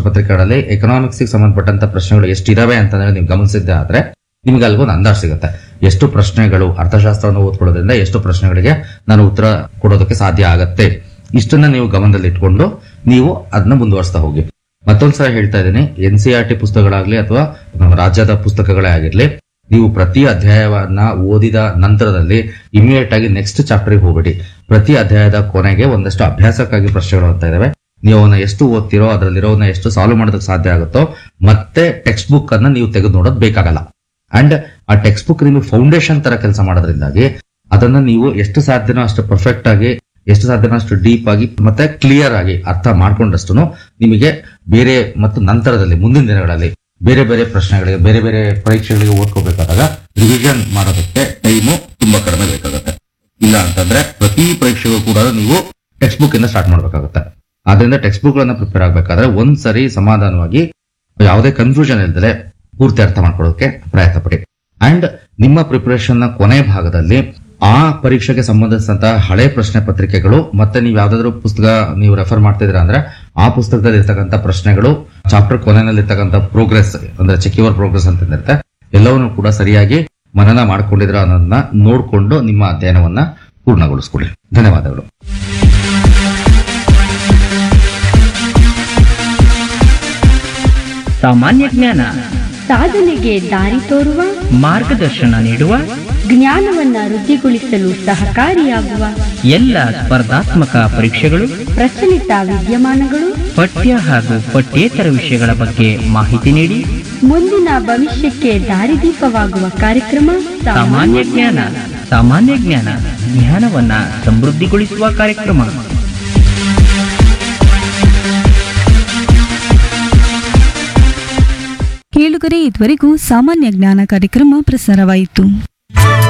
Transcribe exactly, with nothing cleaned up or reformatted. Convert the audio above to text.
ಪ್ರಶ್ನೆ ಪತ್ರಿಕೆಗಳಲ್ಲಿ ಎಕನಾಮಿಕ್ಸ್ ಸಂಬಂಧಪಟ್ಟಂತ ಪ್ರಶ್ನೆಗಳು ಎಷ್ಟಿದಾವೆ ಅಂತ ನೀವು ಗಮನಿಸಿದ್ದೆ ಆದ್ರೆ ನಿಮ್ಗೆ ಅಲ್ಗೊಂದು ಅಂದಾಜು ಸಿಗುತ್ತೆ. ಎಷ್ಟು ಪ್ರಶ್ನೆಗಳು ಅರ್ಥಶಾಸ್ತ್ರವನ್ನು ಓದ್ಕೊಳ್ಳೋದ್ರಿಂದ ಎಷ್ಟು ಪ್ರಶ್ನೆಗಳಿಗೆ ನಾನು ಉತ್ತರ ಕೊಡೋದಕ್ಕೆ ಸಾಧ್ಯ ಆಗತ್ತೆ. ಇಷ್ಟನ್ನ ನೀವು ಗಮನದಲ್ಲಿ ಇಟ್ಕೊಂಡು ನೀವು ಅದನ್ನ ಮುಂದುವರಿಸ್ತಾ ಹೋಗಿ. ಮತ್ತೊಂದ್ಸಲ ಹೇಳ್ತಾ ಇದ್ದೀನಿ, ಎನ್ ಸಿ ಆರ್ ಟಿ ಪುಸ್ತಕಗಳಾಗ್ಲಿ ಅಥವಾ ರಾಜ್ಯದ ಪುಸ್ತಕಗಳೇ ಆಗಿರ್ಲಿ, ನೀವು ಪ್ರತಿ ಅಧ್ಯಾಯವನ್ನ ಓದಿದ ನಂತರದಲ್ಲಿ ಇಮಿಡಿಯೇಟ್ ಆಗಿ ನೆಕ್ಸ್ಟ್ ಚಾಪ್ಟರ್ಗೆ ಹೋಗ್ಬಿಡಿ. ಪ್ರತಿ ಅಧ್ಯಾಯದ ಕೊನೆಗೆ ಒಂದಷ್ಟು ಅಭ್ಯಾಸಕ್ಕಾಗಿ ಪ್ರಶ್ನೆಗಳು ಅಂತ ಇದಾವೆ. ನೀವು ಅವನ್ನ ಎಷ್ಟು ಓದ್ತಿರೋ ಅದರಲ್ಲಿರೋವನ್ನ ಎಷ್ಟು ಸಾಲ್ವ್ ಮಾಡೋದಕ್ಕೆ ಸಾಧ್ಯ ಆಗುತ್ತೋ ಮತ್ತೆ ಟೆಕ್ಸ್ಟ್ ಬುಕ್ ಅನ್ನ ನೀವು ತೆಗೆದು ನೋಡೋದು ಬೇಕಾಗಲ್ಲ. ಅಂಡ್ ಆ ಟೆಕ್ಸ್ಟ್ ಬುಕ್ ನಿಮಗೆ ಫೌಂಡೇಶನ್ ತರ ಕೆಲಸ ಮಾಡೋದ್ರಿಂದಾಗಿ ಅದನ್ನ ನೀವು ಎಷ್ಟು ಸಾಧ್ಯನೋ ಅಷ್ಟು ಪರ್ಫೆಕ್ಟ್ ಆಗಿ, ಎಷ್ಟು ಸಾಧ್ಯನೋ ಅಷ್ಟು ಡೀಪ್ ಆಗಿ ಮತ್ತೆ ಕ್ಲಿಯರ್ ಆಗಿ ಅರ್ಥ ಮಾಡ್ಕೊಂಡಷ್ಟು ನಿಮಗೆ ಬೇರೆ ಮತ್ತು ನಂತರದಲ್ಲಿ ಮುಂದಿನ ದಿನಗಳಲ್ಲಿ ಬೇರೆ ಬೇರೆ ಪ್ರಶ್ನೆಗಳಿಗೆ ಬೇರೆ ಬೇರೆ ಪರೀಕ್ಷೆಗಳಿಗೆ ಓದ್ಕೋಬೇಕಾದಾಗ ರಿವಿಷನ್ ಮಾಡೋದಕ್ಕೆ ಟೈಮು ತುಂಬಾ ಕಡಿಮೆ ಬೇಕಾಗುತ್ತೆ. ಇಲ್ಲ ಅಂತಂದ್ರೆ ಪ್ರತಿ ಪರೀಕ್ಷೆಗೂ ಕೂಡ ನೀವು ಟೆಕ್ಸ್ಟ್ ಬುಕ್ ಇಂದ ಸ್ಟಾರ್ಟ್ ಮಾಡ್ಬೇಕಾಗುತ್ತೆ. ಆದ್ರಿಂದ ಟೆಕ್ಸ್ಟ್ ಬುಕ್ ಗಳನ್ನ ಪ್ರಿಪೇರ್ ಆಗ್ಬೇಕಾದ್ರೆ ಒಂದ್ಸರಿ ಸಮಾಧಾನವಾಗಿ ಯಾವುದೇ ಕನ್ಫ್ಯೂಷನ್ ಇಲ್ದಲೆ ಪೂರ್ತಿ ಅರ್ಥ ಮಾಡ್ಕೊಳ್ಳೋಕೆ ಪ್ರಯತ್ನ ಪಡಿ. ಅಂಡ್ ನಿಮ್ಮ ಪ್ರಿಪರೇಷನ್ ನ ಕೊನೆ ಭಾಗದಲ್ಲಿ ಆ ಪರೀಕ್ಷೆಗೆ ಸಂಬಂಧಿಸಿದಂತಹ ಹಳೆ ಪ್ರಶ್ನೆ ಪತ್ರಿಕೆಗಳು ಮತ್ತೆ ನೀವು ಯಾವ್ದಾದ್ರು ಪುಸ್ತಕ ನೀವು ರೆಫರ್ ಮಾಡ್ತಿದ್ದೀರಾ ಅಂದ್ರೆ ಆ ಪುಸ್ತಕದಲ್ಲಿ ಇರ್ತಕ್ಕಂಥ ಪ್ರಶ್ನೆಗಳು, ಚಾಪ್ಟರ್ ಕೊನೆಯಲ್ಲಿ ಇರ್ತಕ್ಕಂಥ ಪ್ರೋಗ್ರೆಸ್ ಅಂದ್ರೆ ಚೆಕ್ ಯುವರ್ ಪ್ರೋಗ್ರೆಸ್ ಅಂತ ಇರುತ್ತೆ, ಎಲ್ಲವನ್ನೂ ಕೂಡ ಸರಿಯಾಗಿ ಮನನ ಮಾಡ್ಕೊಂಡಿದ್ರ ಅನ್ನೋದನ್ನ ನೋಡ್ಕೊಂಡು ನಿಮ್ಮ ಅಧ್ಯಯನವನ್ನ ಪೂರ್ಣಗೊಳಿಸ್ಕೊಳ್ಳಿ. ಧನ್ಯವಾದಗಳು. ಸಾಮಾನ್ಯ ಜ್ಞಾನ ಸಾಧನೆಗೆ ದಾರಿ ತೋರುವ, ಮಾರ್ಗದರ್ಶನ ನೀಡುವ, ಜ್ಞಾನವನ್ನ ವೃದ್ಧಿಗೊಳಿಸಲು ಸಹಕಾರಿಯಾಗುವ ಎಲ್ಲ ಸ್ಪರ್ಧಾತ್ಮಕ ಪರೀಕ್ಷೆಗಳು, ಪ್ರಚಲಿತ ವಿದ್ಯಮಾನಗಳು, ಪಠ್ಯ ಹಾಗೂ ಪಠ್ಯೇತರ ವಿಷಯಗಳ ಬಗ್ಗೆ ಮಾಹಿತಿ ನೀಡಿ ಮುಂದಿನ ಭವಿಷ್ಯಕ್ಕೆ ದಾರಿದೀಪವಾಗುವ ಕಾರ್ಯಕ್ರಮ ಸಾಮಾನ್ಯ ಜ್ಞಾನ. ಸಾಮಾನ್ಯ ಜ್ಞಾನ ಜ್ಞಾನವನ್ನ ಸಮೃದ್ಧಿಗೊಳಿಸುವ ಕಾರ್ಯಕ್ರಮ. ಕೇಳುಗರೆ, ಇದುವರೆಗೂ ಸಾಮಾನ್ಯ ಜ್ಞಾನ ಕಾರ್ಯಕ್ರಮ ಪ್ರಸಾರವಾಯಿತು.